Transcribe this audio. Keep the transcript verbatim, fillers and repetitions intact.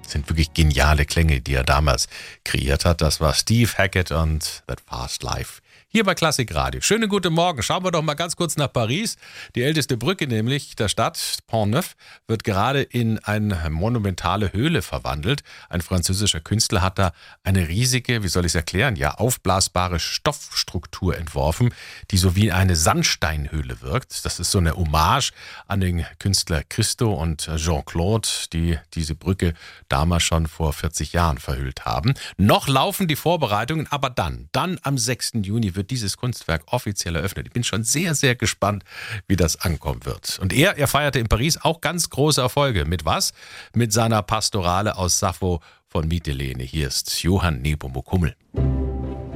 Das sind wirklich geniale Klänge, die er damals kreiert hat. Das war Steve Hackett und That Fast Life. Hier bei Klassik Radio. Schönen guten Morgen. Schauen wir doch mal ganz kurz nach Paris. Die älteste Brücke nämlich der Stadt, Pont Neuf, wird gerade in eine monumentale Höhle verwandelt. Ein französischer Künstler hat da eine riesige, wie soll ich es erklären, ja, aufblasbare Stoffstruktur entworfen, die so wie eine Sandsteinhöhle wirkt. Das ist so eine Hommage an den Künstler Christo und Jean-Claude, die diese Brücke damals schon vor vierzig Jahren verhüllt haben. Noch laufen die Vorbereitungen, aber dann, dann am sechsten Juni wird dieses Kunstwerk offiziell eröffnet. Ich bin schon sehr, sehr gespannt, wie das ankommen wird. Und er, er feierte in Paris auch ganz große Erfolge. Mit was? Mit seiner Pastorale aus Sappho von Mytilene. Hier ist Johann Nepomuk Hummel.